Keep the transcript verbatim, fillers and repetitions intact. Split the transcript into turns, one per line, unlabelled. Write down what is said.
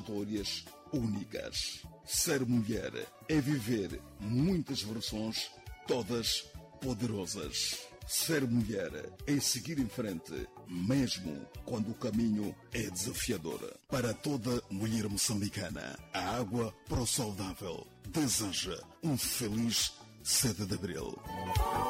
histórias únicas. Ser mulher é viver muitas versões, todas poderosas. Ser mulher é seguir em frente, mesmo quando o caminho é desafiador. Para toda mulher moçambicana, a Água Pro Saudável deseja um feliz sete de abril.